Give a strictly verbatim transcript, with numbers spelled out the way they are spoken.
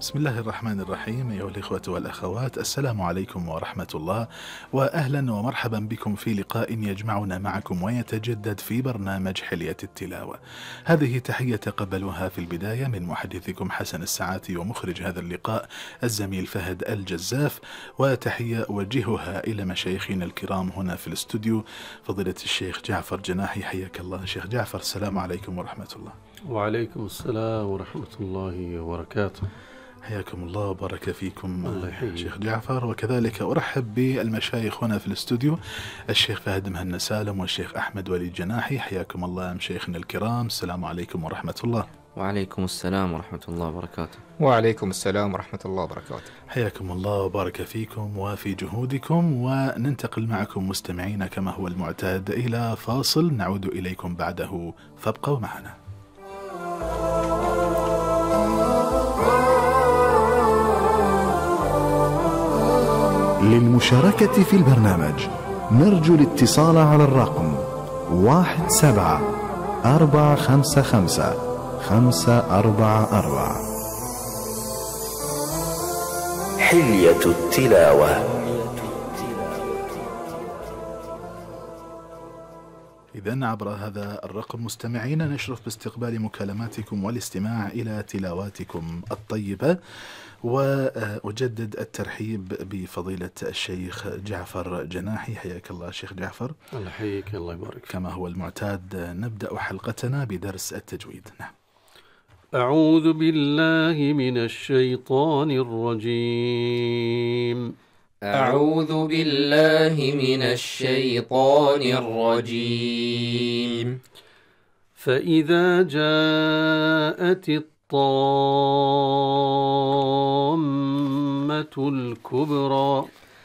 بسم الله الرحمن الرحيم. أيها الإخوة والأخوات، السلام عليكم ورحمة الله، وأهلا ومرحبا بكم في لقاء يجمعنا معكم ويتجدد في برنامج حلية التلاوة. هذه تحية تقبلها في البداية من محدثكم حسن السعاتي ومخرج هذا اللقاء الزميل فهد الجزاف، وتحية أوجهها إلى مشايخنا الكرام هنا في الاستوديو، فضيلة الشيخ جعفر جناحي. حياك الله شيخ جعفر، السلام عليكم ورحمة الله. وعليكم السلام ورحمة الله وبركاته. حياكم الله وبارك فيكم الله شيخ جعفر، وكذلك أرحب بالمشايخ هنا في الاستوديو، الشيخ فهد مهنا سالم والشيخ أحمد ولي جناحي. حياكم الله مشايخنا الكرام، السلام عليكم ورحمة الله. وعليكم السلام ورحمة الله وبركاته. وعليكم السلام ورحمة الله وبركاته. حياكم الله وبارك فيكم وفي جهودكم، وننتقل معكم مستمعين كما هو المعتاد إلى فاصل نعود إليكم بعده، فابقوا معنا. للمشاركة في البرنامج نرجو الاتصال على الرقم واحد سبعة أربعة خمسة خمسة خمسة أربعة أربعة. حلية التلاوة. إذن عبر هذا الرقم مستمعين نشرف باستقبال مكالماتكم والاستماع إلى تلاواتكم الطيبة، وأجدد الترحيب بفضيلة الشيخ جعفر جناحي. حياك الله شيخ جعفر. الله يحييك، الله يبارك. كما هو المعتاد نبدأ حلقتنا بدرس التجويد. نعم. أعوذ بالله من الشيطان الرجيم. أعوذ بالله من الشيطان الرجيم. فإذا جاءت الطامة الكبرى.